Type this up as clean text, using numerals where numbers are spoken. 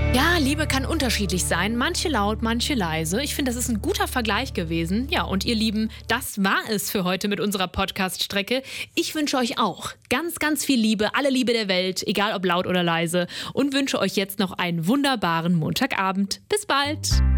Ja, Liebe kann unterschiedlich sein. Manche laut, manche leise. Ich finde, das ist ein guter Vergleich gewesen. Ja, und ihr Lieben, das war es für heute mit unserer Podcast-Strecke. Ich wünsche euch auch ganz, ganz viel Liebe, alle Liebe der Welt, egal ob laut oder leise. Und wünsche euch jetzt noch einen wunderbaren Montagabend. Bis bald!